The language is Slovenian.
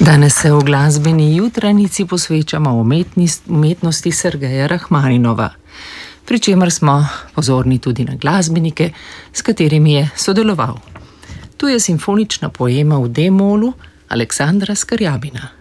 Danes se v glasbeni jutranici posvečamo umetnosti Sergeja Rahmaninova, pri čemer smo pozorni tudi na glasbenike, s katerimi je sodeloval. Tu je simfonična poema v D-molu Aleksandra Skrjabina.